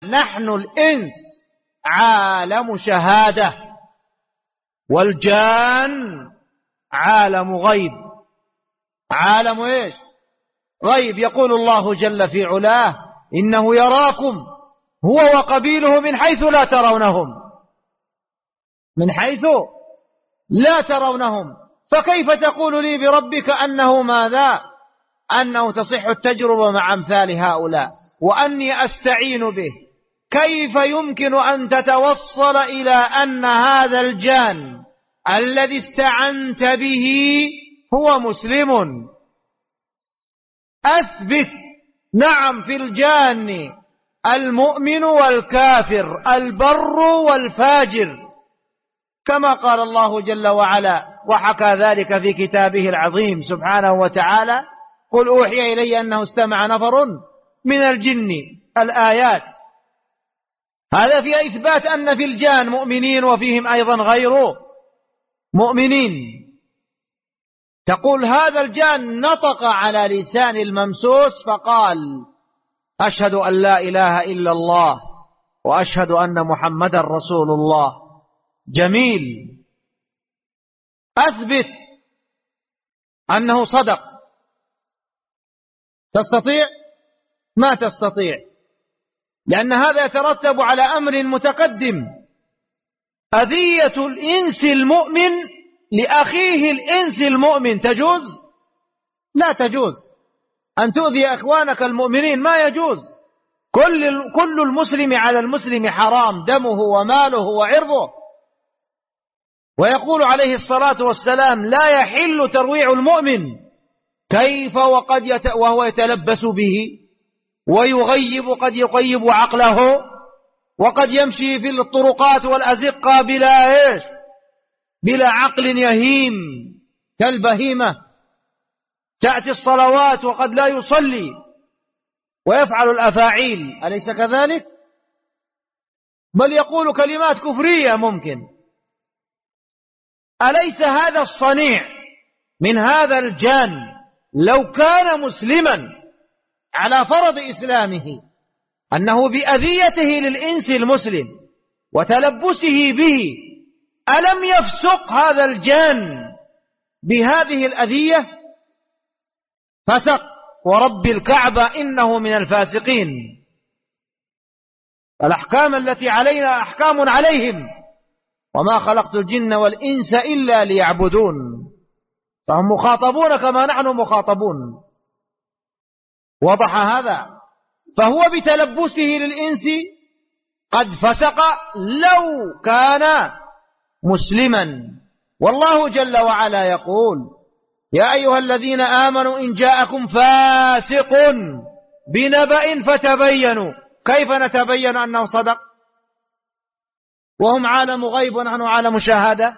نحن الإنس عالم شهادة، والجان عالم غيب. عالم إيش؟ غيب. يقول الله جل في علاه: إنه يراكم هو وقبيله من حيث لا ترونهم. من حيث لا ترونهم. فكيف تقول لي بربك أنه ماذا؟ أنه تصح التجربة مع أمثال هؤلاء وأني أستعين به. كيف يمكن أن تتوصل إلى أن هذا الجان الذي استعنت به هو مسلم؟ أثبت. نعم، في الجان المؤمن والكافر، البر والفاجر، كما قال الله جل وعلا وحكى ذلك في كتابه العظيم سبحانه وتعالى: قل أوحي إلي أنه استمع نفر من الجن. الآيات. هذا في إثبات أن في الجان مؤمنين وفيهم أيضا غير مؤمنين. تقول هذا الجان نطق على لسان الممسوس فقال: أشهد أن لا إله إلا الله وأشهد أن محمدا رسول الله. جميل. أثبت أنه صدق. تستطيع؟ ما تستطيع، لأن هذا يترتب على أمر متقدم. أذية الإنس المؤمن لأخيه الإنس المؤمن تجوز؟ لا تجوز. أن تؤذي أخوانك المؤمنين ما يجوز. كل المسلم على المسلم حرام، دمه وماله وعرضه. ويقول عليه الصلاة والسلام: لا يحل ترويع المؤمن. كيف وهو يتلبس به ويغيب، قد يغيب عقله، وقد يمشي في الطرقات والأزقة بلا عقل يهيم كالبهيمة. تأتي الصلوات وقد لا يصلي ويفعل الأفاعيل، أليس كذلك؟ بل يقول كلمات كفرية ممكن. أليس هذا الصنيع من هذا الجان لو كان مسلما على فرض إسلامه أنه بأذيته للإنس المسلم وتلبسه به ألم يفسق هذا الجان بهذه الأذية؟ فسق، ورب الكعبة إنه من الفاسقين. الأحكام التي علينا أحكام عليهم، وما خلقت الجن والإنس إلا ليعبدون. فهم مخاطبون كما نحن مخاطبون. وضح هذا. فهو بتلبسه للإنس قد فسق لو كان مسلما. والله جل وعلا يقول: يا أيها الذين آمنوا إن جاءكم فاسق بنبأ فتبينوا. كيف نتبين أنه صدق وهم عالم غيب ونحن عالم شهادة؟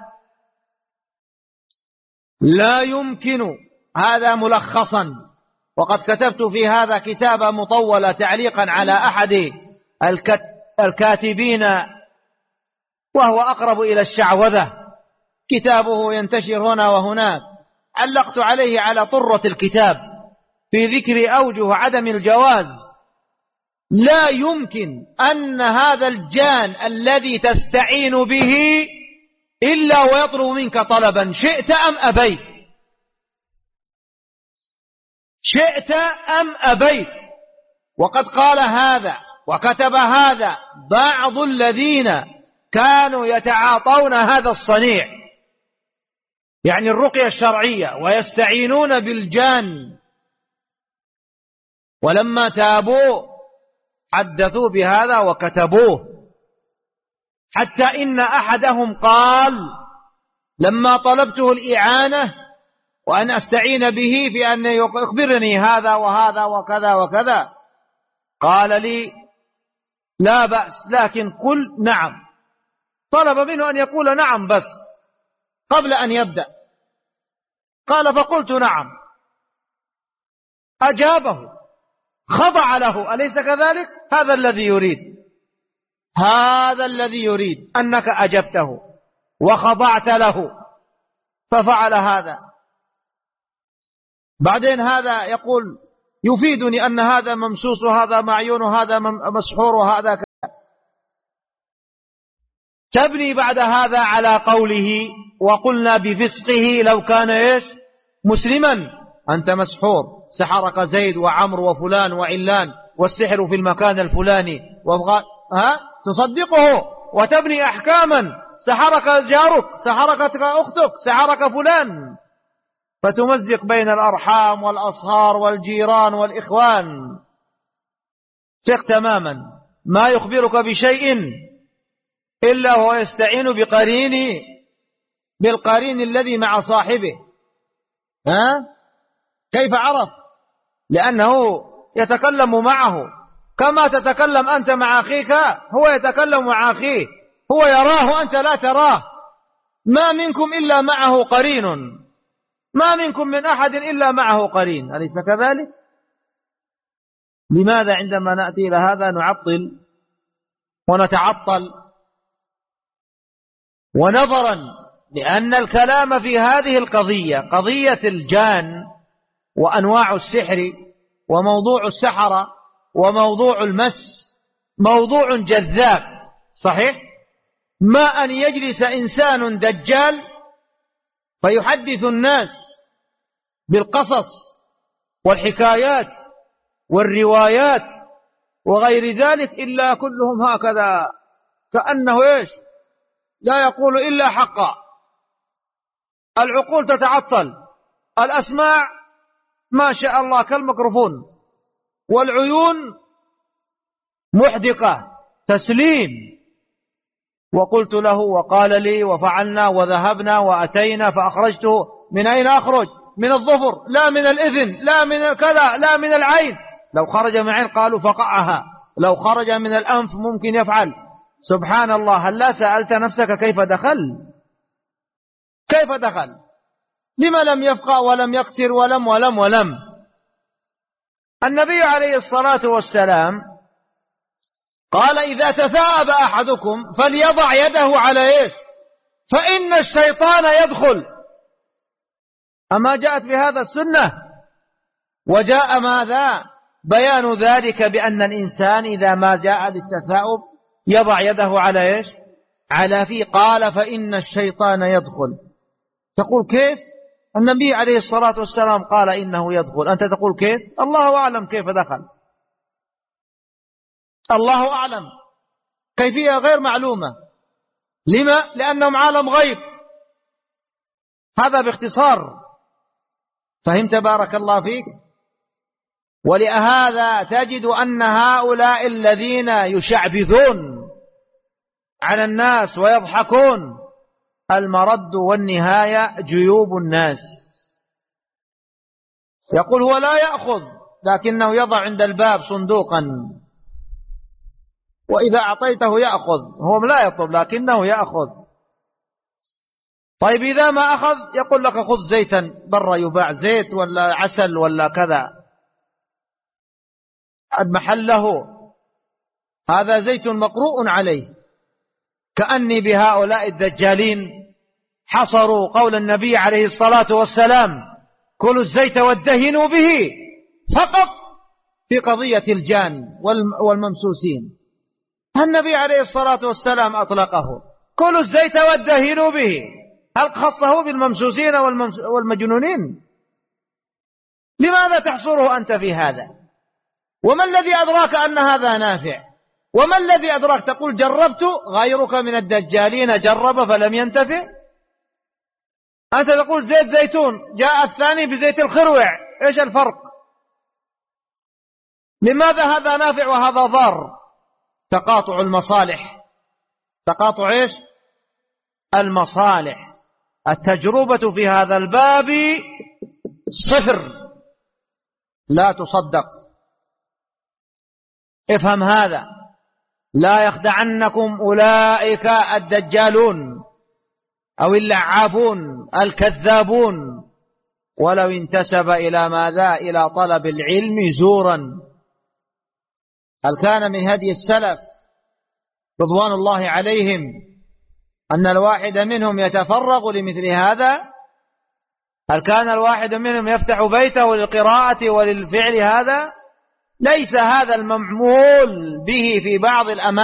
لا يمكن. هذا ملخصا، وقد كتبت في هذا كتابا مطولة تعليقا على أحد الكاتبين وهو أقرب إلى الشعوذة. كتابه ينتشر هنا وهناك. علقت عليه على طرة الكتاب في ذكر أوجه عدم الجواز. لا يمكن أن هذا الجان الذي تستعين به إلا ويطلب منك طلبا شئت أم أبيت. شئت أم أبيت. وقد قال هذا وكتب هذا بعض الذين كانوا يتعاطون هذا الصنيع، يعني الرقية الشرعية، ويستعينون بالجان. ولما تابوا حدثوا بهذا وكتبوه، حتى إن أحدهم قال: لما طلبته الإعانة وأن أستعين به في أن يخبرني هذا وهذا وكذا وكذا، قال لي: لا بأس، لكن قل نعم. طلب منه أن يقول نعم بس قبل أن يبدأ. قال: فقلت نعم. أجابه، خضع له، أليس كذلك؟ هذا الذي يريد، هذا الذي يريد أنك أجبته وخضعت له ففعل هذا. بعدين هذا يقول: يفيدني أن هذا ممسوس وهذا معيون وهذا مسحور وهذا تبني بعد هذا على قوله وقلنا بفسقه لو كان إيش مسلما أنت مسحور، سحرك زيد وعمرو وفلان وعلان والسحر في المكان الفلاني تصدقه وتبني أحكاما، سحرك جارك، سحرك أختك، سحرك فلان، فتمزق بين الأرحام والأصهار والجيران والإخوان. ثق تماما ما يخبرك بشيء إلا هو يستعين بالقرين الذي مع صاحبه. كيف عرف؟ لأنه يتكلم معه كما تتكلم أنت مع أخيك، هو يتكلم مع أخيه، هو يراه أنت لا تراه. ما منكم إلا معه قرين، ما منكم من أحد إلا معه قرين، أليس كذلك؟ لماذا عندما نأتي إلى هذا نعطل ونتعطل؟ ونظرا لأن الكلام في هذه القضية، قضية الجان وأنواع السحر وموضوع السحرة وموضوع المس، موضوع جذاب صحيح، ما أن يجلس إنسان دجال فيحدث الناس بالقصص والحكايات والروايات وغير ذلك إلا كلهم هكذا كأنه إيش لا يقول إلا حقا. العقول تتعطل، الأسماع ما شاء الله كالميكروفون، والعيون محدقة تسليم. وقلت له وقال لي وفعلنا وذهبنا وأتينا فأخرجته. من أين أخرج؟ من الظفر، لا من الإذن، لا من كذا، لا من العين. لو خرج من عين قالوا فقعها، لو خرج من الأنف ممكن يفعل. سبحان الله، هل لا سألت نفسك كيف دخل؟ كيف دخل؟ لما لم يفقع ولم يقتر ولم النبي عليه الصلاة والسلام قال إذا تثاءب أحدكم فليضع يده على إيش؟ فإن الشيطان يدخل. أما جاءت بهذا السنة؟ وجاء ماذا؟ بيان ذلك بأن الإنسان إذا ما جاء للتثاؤب يضع يده على إيش؟ على فيه. قال فإن الشيطان يدخل. تقول كيف؟ النبي عليه الصلاة والسلام قال إنه يدخل، أنت تقول كيف؟ الله أعلم كيف دخل، الله أعلم، كيفية غير معلومة. لما؟ لأنهم عالم غيب. هذا باختصار. فهمت بارك الله فيك؟ ولهذا تجد أن هؤلاء الذين يشعبذون على الناس ويضحكون المرد والنهاية جيوب الناس. يقول هو لا يأخذ لكنه يضع عند الباب صندوقا، وإذا أعطيته يأخذ، هو لا يطلب لكنه يأخذ. طيب إذا ما أخذ يقول لك خذ زيتا برا يباع زيت ولا عسل ولا كذا محله، هذا زيت مقروء عليه. كأني بهؤلاء الدجالين حصروا قول النبي عليه الصلاة والسلام كلوا الزيت وادهنوا به فقط في قضية الجان والممسوسين. النبي عليه الصلاة والسلام أطلقه كلوا الزيت وادهنوا به، هل خصه بالممسوسين والمجنونين؟ لماذا تحصره أنت في هذا؟ وما الذي أدراك أن هذا نافع؟ وما الذي أدراك تقول جربت؟ غيرك من الدجالين جرب فلم ينتفع. أنت تقول زيت زيتون، جاء الثاني بزيت الخروع، إيش الفرق؟ لماذا هذا نافع وهذا ضار؟ تقاطع المصالح. تقاطع إيش؟ المصالح. التجربة في هذا الباب صفر، لا تصدق. افهم هذا، لا يخدعنكم أولئك الدجالون أو اللعابون الكذابون ولو انتسب إلى ماذا؟ إلى طلب العلم زورا. هل كان من هدي السلف رضوان الله عليهم أن الواحد منهم يتفرغ لمثل هذا؟ هل كان الواحد منهم يفتح بيته للقراءة وللفعل هذا؟ ليس هذا المعمول به في بعض الأماكن